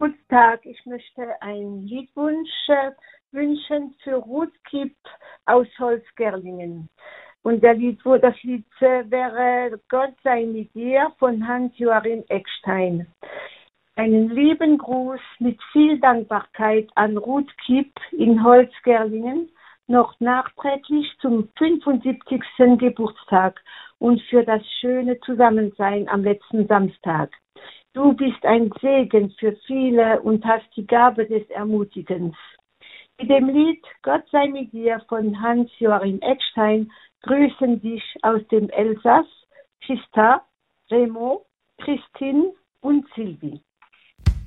Guten Tag, ich möchte einen Liedwunsch wünschen für Ruth Kipp aus Holzgerlingen. Und das Lied wäre Gott sei mit dir von Hans-Joachim Eckstein. Einen lieben Gruß mit viel Dankbarkeit an Ruth Kipp in Holzgerlingen, noch nachträglich zum 75. Geburtstag und für das schöne Zusammensein am letzten Samstag. Du bist ein Segen für viele und hast die Gabe des Ermutigens. Mit dem Lied Gott sei mit dir von Hans-Joachim Eckstein grüßen dich aus dem Elsass Christa, Remo, Christine und Sylvie.